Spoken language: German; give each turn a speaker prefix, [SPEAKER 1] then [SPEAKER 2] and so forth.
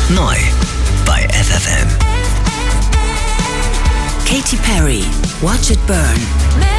[SPEAKER 1] Neu bei FFM.
[SPEAKER 2] Katy Perry, Watch It Burn.